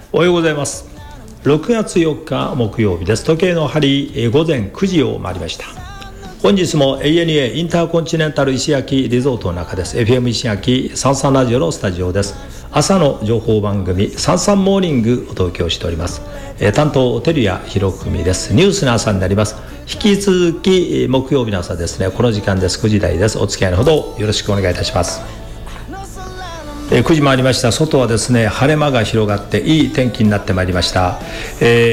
おはようございます。6月4日木曜日です。時計の針午前9時を回りました。本日も ANA インターコンチネンタル石垣リゾートの中です。 FM 石垣サンサンラジオのスタジオです。朝の情報番組サンサンモーニングお届けをしております。担当照屋博文です。ニュースの朝になります。引き続き木曜日の朝ですね、この時間です。9時台です。お付き合いのほどよろしくお願いいたします。9時回りました。外はですね、晴れ間が広がっていい天気になってまいりました。